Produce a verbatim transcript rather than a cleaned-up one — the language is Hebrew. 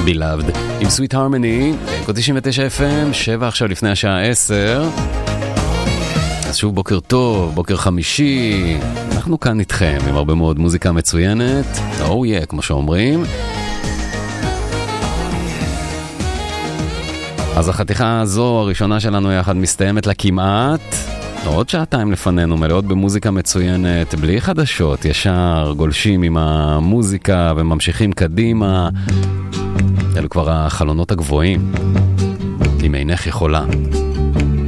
Beloved עם Sweet Harmony, קוד תשעים ותשע אף אם, שבע עכשיו לפני השעה עשר. אז שוב בוקר טוב, בוקר חמישי, אנחנו כאן איתכם עם הרבה מאוד מוזיקה מצוינת, oh yeah, כמו שאומרים. אז החתיכה הזו, הראשונה שלנו יחד, מסתיימת לה כמעט. עוד שעתיים לפנינו, מלאות במוזיקה מצוינת, בלי חדשות, ישר גולשים עם המוזיקה וממשיכים קדימה. אלו כבר החלונות הגבוהים, אם אינך יכולה.